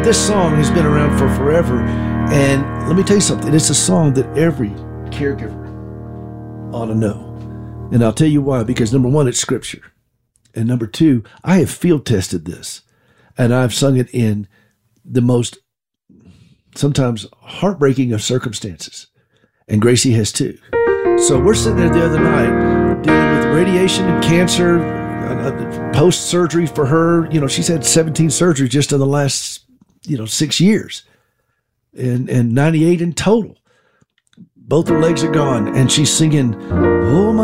This song has been around for forever. And let me tell you something. It's a song that every caregiver ought to know. And I'll tell you why. Because number one, it's scripture. And number two, I have field tested this. And I've sung it in the most sometimes heartbreaking of circumstances. And Gracie has too. So we're sitting there the other night dealing with radiation and cancer, post-surgery for her. You know, she's had 17 surgeries just in the last, 6 years. And 98 in total. Both her legs are gone. And she's singing, "Oh, my